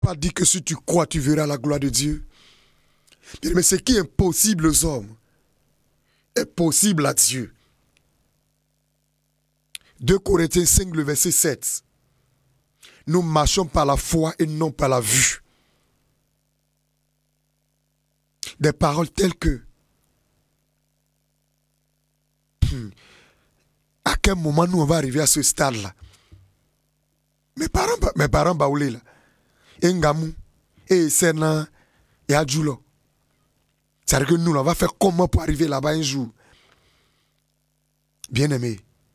Pas dit que si tu crois, tu verras la gloire de Dieu. Mais ce qui est impossible aux hommes est possible à Dieu. 2 Corinthiens 5, le verset 7. Nous marchons par la foi et non par la vue. Des paroles telles que à quel moment nous on va arriver à ce stade-là? Mes parents baoulé là. Engamou, et Sena, et Adjulo. C'est-à-dire que nous, on va faire comment pour arriver là-bas un jour? Bien-aimé,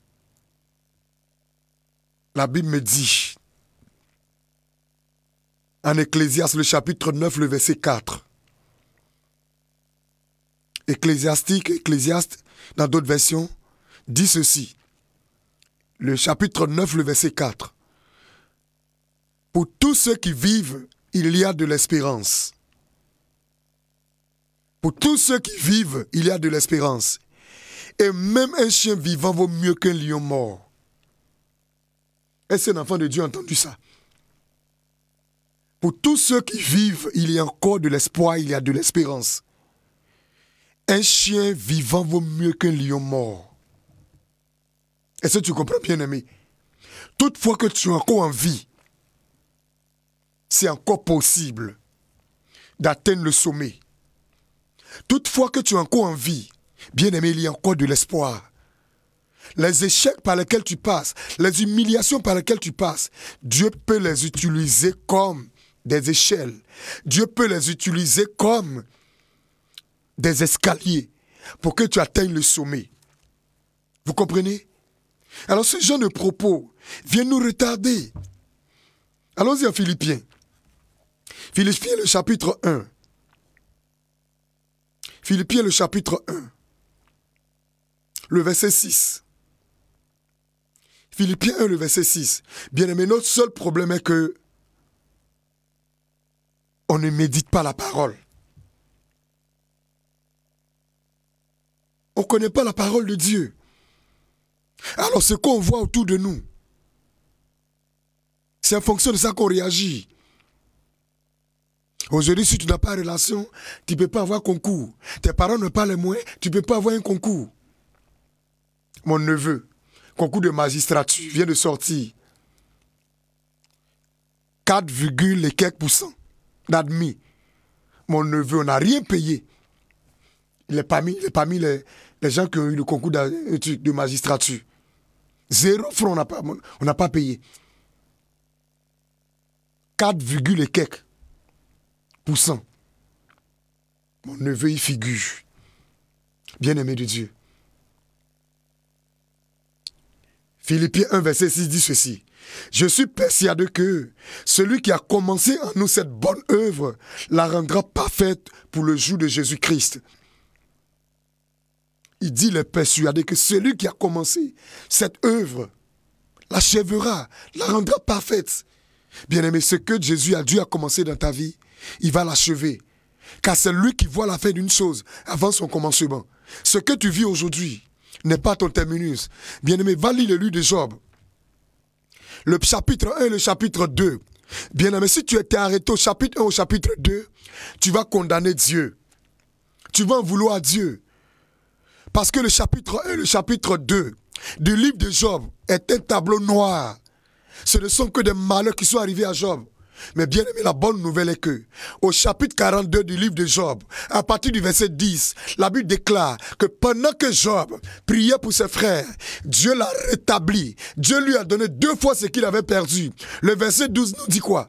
la Bible me dit, en Ecclésiaste, le chapitre 9, le verset 4. Ecclésiaste, dans d'autres versions, dit ceci. Le chapitre 9, le verset 4. Pour tous ceux qui vivent, il y a de l'espérance. Pour tous ceux qui vivent, il y a de l'espérance. Et même un chien vivant vaut mieux qu'un lion mort. Est-ce qu'un enfant de Dieu a entendu ça? Pour tous ceux qui vivent, il y a encore de l'espoir, il y a de l'espérance. Un chien vivant vaut mieux qu'un lion mort. Est-ce que tu comprends, bien-aimé? Toutefois que tu es encore en vie, c'est encore possible d'atteindre le sommet. Toutefois que tu es encore en vie, bien-aimé, il y a encore de l'espoir. Les échecs par lesquels tu passes, les humiliations par lesquelles tu passes, Dieu peut les utiliser comme des échelles. Dieu peut les utiliser comme des escaliers pour que tu atteignes le sommet. Vous comprenez? Alors ce genre de propos vient nous retarder. Allons-y en Philippiens. Philippiens le chapitre 1. Philippiens le chapitre 1. Le verset 6. Philippiens 1, le verset 6. Bien-aimé, notre seul problème est que on ne médite pas la parole. On ne connaît pas la parole de Dieu. Alors ce qu'on voit autour de nous, c'est en fonction de ça qu'on réagit. Aujourd'hui, si tu n'as pas de relation, tu ne peux pas avoir concours. Tes parents n'ont pas les moyens, tu ne peux pas avoir un concours. Mon neveu, concours de magistrature, vient de sortir. 4, et quelques % d'admis. Mon neveu, on n'a rien payé. Il est parmi les gens qui ont eu le concours de magistrature. 0 franc, on n'a pas payé. 4, et quelques %. Mon neveu y figure. Bien-aimé de Dieu. Philippiens 1, verset 6 dit ceci. Je suis persuadé que celui qui a commencé en nous cette bonne œuvre la rendra parfaite pour le jour de Jésus-Christ. Il dit, il est persuadé que celui qui a commencé cette œuvre l'achèvera, la rendra parfaite. Bien-aimé, ce que Jésus a dû commencer dans ta vie, il va l'achever. Car c'est lui qui voit la fin d'une chose avant son commencement. Ce que tu vis aujourd'hui n'est pas ton terminus. Bien-aimé, va lire le livre de Job. Le chapitre 1 et le chapitre 2. Bien-aimé, si tu étais arrêté au chapitre 1 au chapitre 2, tu vas condamner Dieu. Tu vas en vouloir à Dieu. Parce que le chapitre 1 et le chapitre 2 du livre de Job est un tableau noir. Ce ne sont que des malheurs qui sont arrivés à Job. Mais bien aimé, la bonne nouvelle est que, au chapitre 42 du livre de Job, à partir du verset 10, la Bible déclare que pendant que Job priait pour ses frères, Dieu l'a rétabli. Dieu lui a donné 2 fois ce qu'il avait perdu. Le verset 12 nous dit quoi?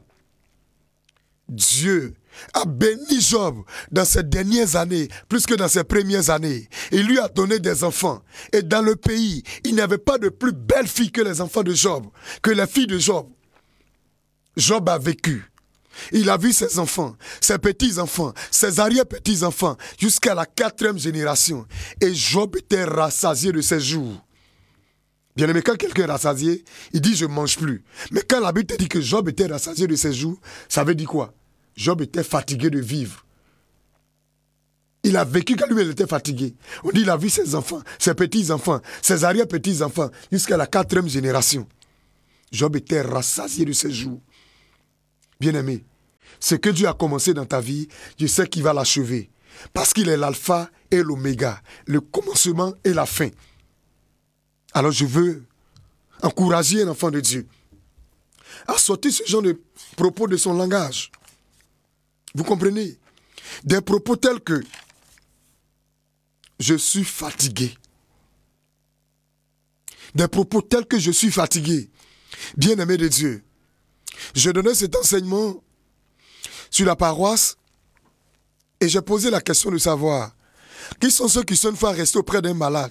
Dieu a béni Job dans ses dernières années, plus que dans ses premières années. Il lui a donné des enfants. Et dans le pays, il n'y avait pas de plus belle fille que les enfants de Job, que les filles de Job. Job a vécu. Il a vu ses enfants, ses petits-enfants, ses arrière-petits-enfants, jusqu'à la 4e génération. Et Job était rassasié de ses jours. Bien aimé, quand quelqu'un est rassasié, il dit « je ne mange plus ». Mais quand la Bible te dit que Job était rassasié de ses jours, ça veut dire quoi? Job était fatigué de vivre. Il a vécu quand lui, il était fatigué. On dit il a vu ses enfants, ses petits-enfants, ses arrière-petits-enfants, jusqu'à la 4e génération. Job était rassasié de ses jours. Bien-aimé, Ce que Dieu a commencé dans ta vie, je sais qu'il va l'achever. Parce qu'il est l'alpha et l'oméga, le commencement et la fin. Alors je veux encourager un enfant de Dieu à sortir ce genre de propos de son langage. Vous comprenez? Des propos tels que « je suis fatigué ». Des propos tels que « je suis fatigué ». Bien-aimé de Dieu, je donnais cet enseignement sur la paroisse et j'ai posé la question de savoir qui sont ceux qui sont une fois restés auprès d'un malade.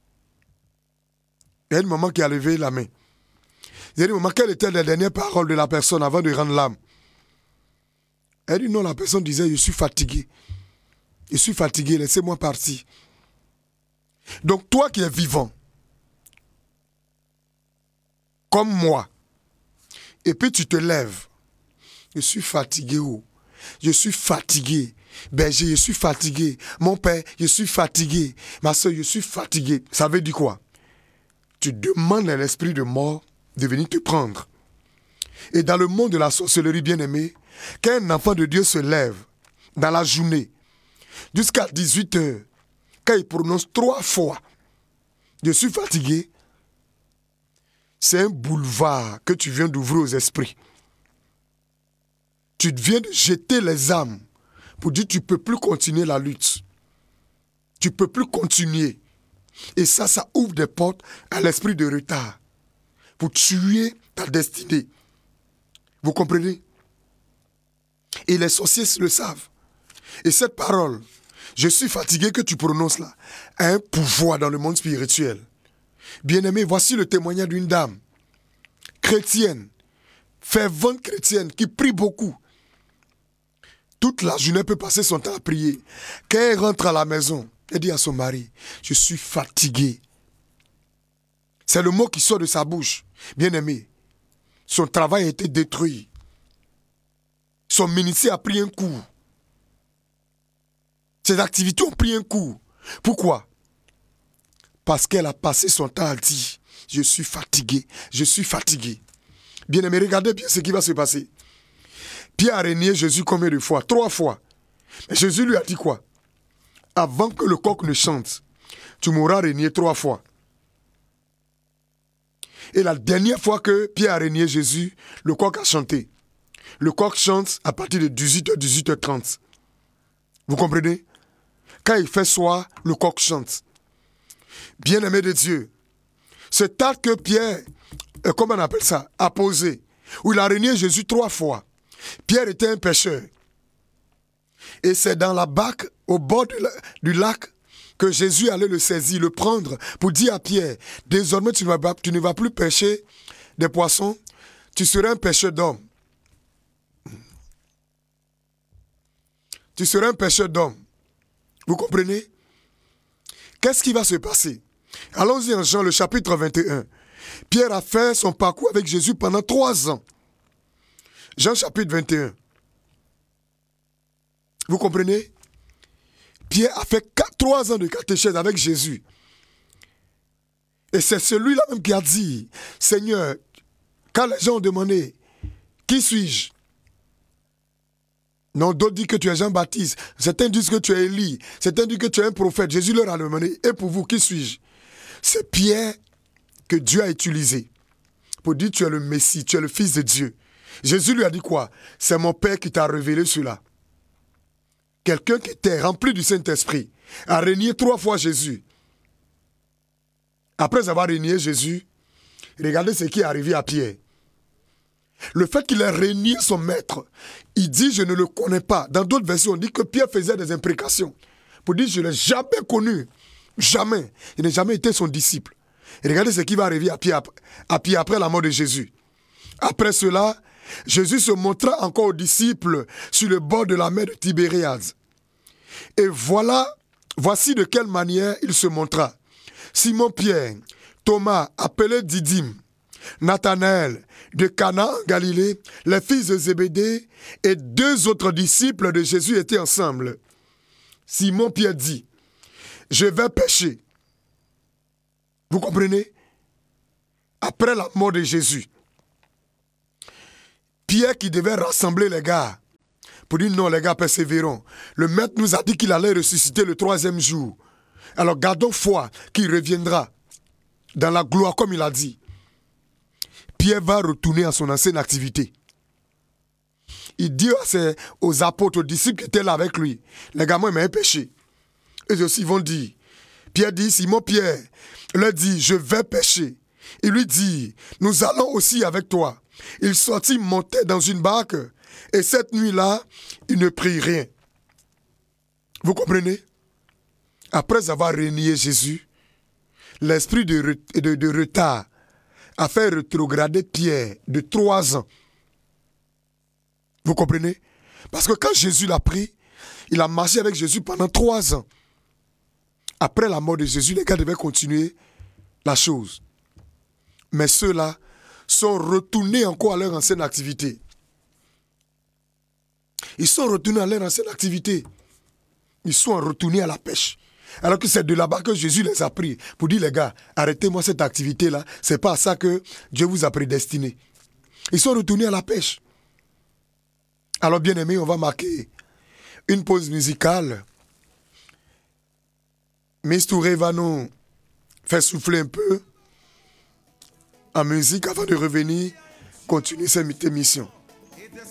Il y a une maman qui a levé la main. Il y a une maman, quelles étaient les dernières paroles de la personne avant de rendre l'âme? Elle dit non, la personne disait, je suis fatigué. Je suis fatigué, laissez-moi partir. Donc toi qui es vivant, comme moi, et puis tu te lèves, je suis fatigué, oh. Je suis fatigué. Berger, je suis fatigué. Mon père, je suis fatigué. Ma soeur, je suis fatigué. Ça veut dire quoi? Tu demandes à l'esprit de mort de venir te prendre. Et dans le monde de la sorcellerie, bien-aimé, quand un enfant de Dieu se lève dans la journée, jusqu'à 18 heures, quand il prononce 3 fois, je suis fatigué, c'est un boulevard que tu viens d'ouvrir aux esprits. Tu viens de jeter les âmes pour dire que tu ne peux plus continuer la lutte. Tu ne peux plus continuer. Et ça ouvre des portes à l'esprit de retard pour tuer ta destinée. Vous comprenez? Et les sorciers le savent. Et cette parole, je suis fatigué que tu prononces là, a un pouvoir dans le monde spirituel. Bien-aimé, voici le témoignage d'une dame chrétienne, fervente chrétienne, qui prie beaucoup. Toute la journée, elle peut passer son temps à prier. Quand elle rentre à la maison, elle dit à son mari, je suis fatigué. C'est le mot qui sort de sa bouche. Bien-aimé, son travail a été détruit. Son ministère a pris un coup. Ses activités ont pris un coup. Pourquoi? Parce qu'elle a passé son temps à dire, je suis fatigué, je suis fatigué. Bien-aimé, regardez bien ce qui va se passer. Pierre a renié Jésus combien de fois? 3 fois. Mais Jésus lui a dit quoi? Avant que le coq ne chante, tu m'auras renié 3 fois. Et la dernière fois que Pierre a renié Jésus, le coq a chanté. Le coq chante à partir de 18h, 18h30. Vous comprenez? Quand il fait soir, le coq chante. Bien-aimé de Dieu, cet acte que Pierre, comment on appelle ça, a posé, où il a renié Jésus 3 fois. Pierre était un pêcheur. Et c'est dans la barque, au bord du lac, que Jésus allait le saisir, le prendre, pour dire à Pierre, désormais tu ne vas plus pêcher des poissons, tu seras un pêcheur d'hommes. Tu seras un pêcheur d'hommes. Vous comprenez? Qu'est-ce qui va se passer? Allons-y en Jean, le chapitre 21. Pierre a fait son parcours avec Jésus pendant 3 ans. Jean chapitre 21. Vous comprenez? Pierre a fait 3 ans de catéchèse avec Jésus. Et c'est celui-là même qui a dit, Seigneur, quand les gens ont demandé, qui suis-je? Non, d'autres disent que tu es Jean-Baptiste. Certains disent que tu es Élie. Certains disent que tu es un prophète. Jésus leur a demandé, et pour vous, qui suis-je? C'est Pierre que Dieu a utilisé pour dire tu es le Messie, tu es le Fils de Dieu. Jésus lui a dit quoi? C'est mon Père qui t'a révélé cela. Quelqu'un qui était rempli du Saint-Esprit a renié 3 fois Jésus. Après avoir renié Jésus, regardez ce qui est arrivé à Pierre. Le fait qu'il ait renié son maître, il dit je ne le connais pas. Dans d'autres versions, on dit que Pierre faisait des imprécations pour dire je ne l'ai jamais connu. Jamais. Il n'a jamais été son disciple. Et regardez ce qui va arriver à Pierre après la mort de Jésus. Après cela, Jésus se montra encore aux disciples sur le bord de la mer de Tibériade. Et voici de quelle manière il se montra. Simon-Pierre, Thomas, appelé Didyme, Nathanaël, de Cana en Galilée, les fils de Zébédée et 2 autres disciples de Jésus étaient ensemble. Simon-Pierre dit, je vais pêcher. Vous comprenez? Après la mort de Jésus, Pierre qui devait rassembler les gars, Pour dire non, les gars, persévérons. Le maître nous a dit qu'il allait ressusciter le 3e jour. Alors gardons foi qu'il reviendra dans la gloire, comme il a dit. Pierre va retourner à son ancienne activité. Il dit aux apôtres, aux disciples qui étaient là avec lui, les gars, moi, il m'a péché. Eux aussi vont dire. Pierre dit, Simon Pierre leur dit, je vais pêcher. Il lui dit, nous allons aussi avec toi. Il sortit, montait dans une barque, et cette nuit-là, il ne prit rien. Vous comprenez? Après avoir renié Jésus, l'esprit de retard a fait rétrograder Pierre de 3 ans. Vous comprenez? Parce que quand Jésus l'a pris, il a marché avec Jésus pendant 3 ans. Après la mort de Jésus, les gars devaient continuer la chose. Mais ceux-là sont retournés encore à leur ancienne activité. Ils sont retournés à leur ancienne activité. Ils sont retournés à la pêche. Alors que c'est de là-bas que Jésus les a pris pour dire, les gars, arrêtez-moi cette activité-là. C'est pas à ça que Dieu vous a prédestiné. Ils sont retournés à la pêche. Alors, bien aimés, on va marquer une pause musicale. Miss Touré va nous faire souffler un peu en musique avant de revenir continuer cette émission.